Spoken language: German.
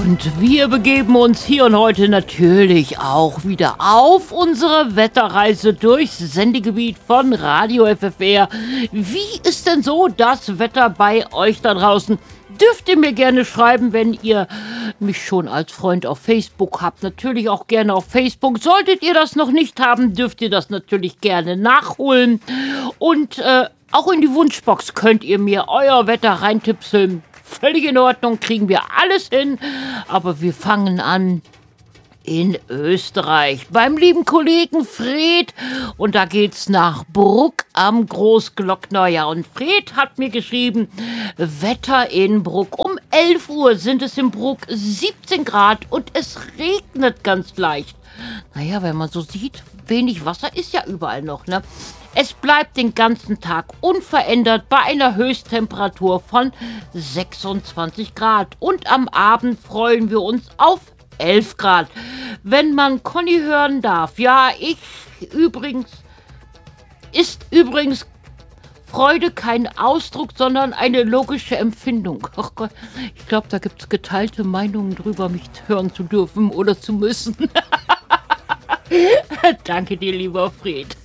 Und wir begeben uns hier und heute natürlich auch wieder auf unsere Wetterreise durchs Sendegebiet von Radio FFR. Wie ist denn so das Wetter bei euch da draußen? Dürft ihr mir gerne schreiben, wenn ihr mich schon als Freund auf Facebook habt. Natürlich auch gerne auf Facebook. Solltet ihr das noch nicht haben, dürft ihr das natürlich gerne nachholen. Und auch in die Wunschbox könnt ihr mir euer Wetter reintipseln. Völlig in Ordnung, kriegen wir alles hin. Aber wir fangen an in Österreich beim lieben Kollegen Fred. Und da geht's nach Bruck am Großglockner. Ja, und Fred hat mir geschrieben, Wetter in Bruck. Um 11 Uhr sind es in Bruck 17 Grad und es regnet ganz leicht. Naja, wenn man so sieht, wenig Wasser ist ja überall noch, ne? Es bleibt den ganzen Tag unverändert bei einer Höchsttemperatur von 26 Grad. Und am Abend freuen wir uns auf 11 Grad. Wenn man Conny hören darf. Ja, ist übrigens Freude kein Ausdruck, sondern eine logische Empfindung. Ach Gott, ich glaube, da gibt es geteilte Meinungen drüber, mich hören zu dürfen oder zu müssen. Danke dir, lieber Fred.